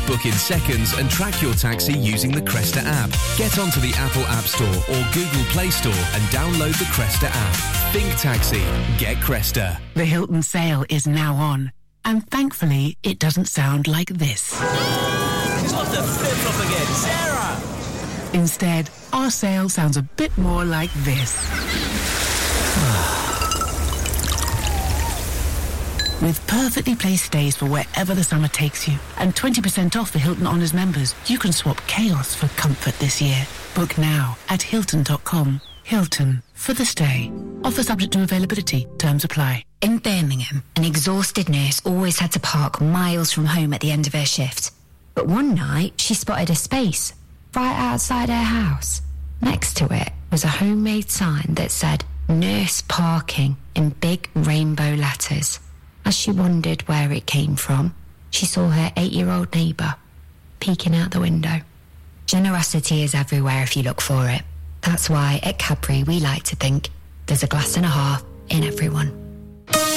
Book in seconds and track your taxi using the Cresta app. Get onto the Apple App Store or Google Play Store and download the Cresta app. Think taxi. Get Cresta. The Hilton sale is now on. And thankfully, it doesn't sound like this. It's off the flip-flop again, Sarah! Instead, our sale sounds a bit more like this. With perfectly placed stays for wherever the summer takes you, and 20% off for Hilton Honors members, you can swap chaos for comfort this year. Book now at Hilton.com. Hilton, for the stay. Offer subject to availability. Terms apply. In Birmingham, an exhausted nurse always had to park miles from home at the end of her shift. But one night, she spotted a space right outside her house. Next to it was a homemade sign that said, Nurse Parking, in big rainbow letters. As she wondered where it came from, she saw her 8-year-old neighbour peeking out the window. Generosity is everywhere if you look for it. That's why at Cadbury we like to think there's a glass and a half in everyone.